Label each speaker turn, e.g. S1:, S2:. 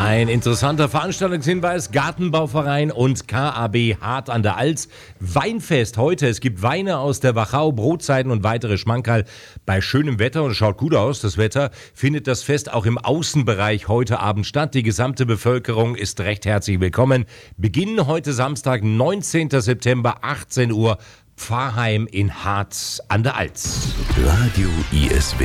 S1: Ein interessanter Veranstaltungshinweis: Gartenbauverein und KAB Hart an der Alz. Weinfest heute. Es gibt Weine aus der Wachau, Brotzeiten und weitere Schmankerl. Bei schönem Wetter, und es schaut gut aus, das Wetter, findet das Fest auch im Außenbereich heute Abend statt. Die gesamte Bevölkerung ist recht herzlich willkommen. Beginn heute Samstag, 19. September, 18 Uhr, Pfarrheim in Hart an der Alz.
S2: Radio ISW.